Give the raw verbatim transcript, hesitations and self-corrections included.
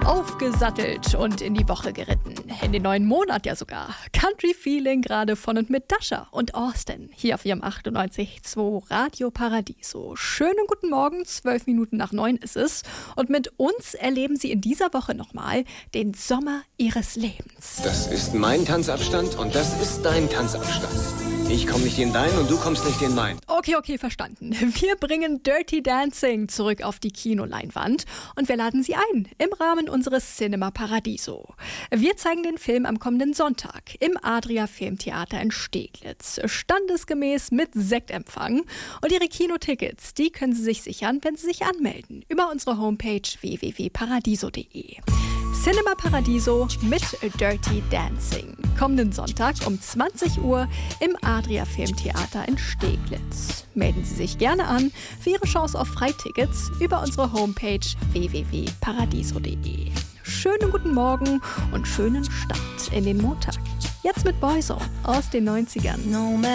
Aufgesattelt und in die Woche geritten. In den neuen Monat ja sogar. Country Feeling gerade von und mit Dasha und Austin. Hier auf ihrem achtundneunzig Komma zwei Radio Paradiso. Schönen guten Morgen, zwölf Minuten nach neun ist es. Und mit uns erleben Sie in dieser Woche nochmal den Sommer Ihres Lebens. Das ist mein Tanzabstand und das ist dein Tanzabstand. Ich komme nicht in deinen und du kommst nicht in meinen. Okay, okay, verstanden. Wir bringen Dirty Dancing zurück auf die Kinoleinwand und wir laden Sie ein im Rahmen unseres Cinema Paradiso. Wir zeigen den Film am kommenden Sonntag im Adria Filmtheater in Steglitz. Standesgemäß mit Sektempfang. Und Ihre Kinotickets, die können Sie sich sichern, wenn Sie sich anmelden über unsere Homepage w w w punkt paradiso punkt d e. Cinema Paradiso mit Dirty Dancing. Kommenden Sonntag um zwanzig Uhr im Adria Filmtheater in Steglitz. Melden Sie sich gerne an für Ihre Chance auf Freitickets über unsere Homepage w w w punkt paradiso punkt d e. Schönen guten Morgen und schönen Start in den Montag. Jetzt mit Boyzone aus den neunzigern. No